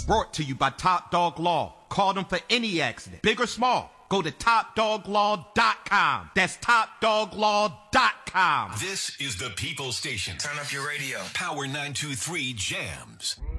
Brought to you by Top Dog Law. Call them for any accident, big or small. Go to TopDogLaw.com. That's TopDogLaw.com. This is the People Station. Turn up your radio. Power 923 Jams.